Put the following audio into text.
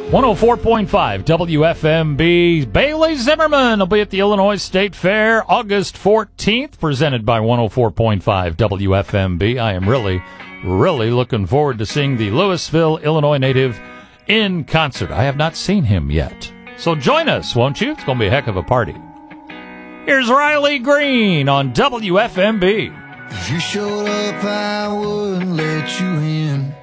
104.5 WFMB. Bailey Zimmerman will be at the Illinois State Fair August 14th, presented by 104.5 WFMB. I am really looking forward to seeing the Louisville, Illinois native in concert. I have not seen him yet. So join us, won't you? It's going to be a heck of a party. Here's Riley Green on WFMB. If you showed up, I wouldn't let you in.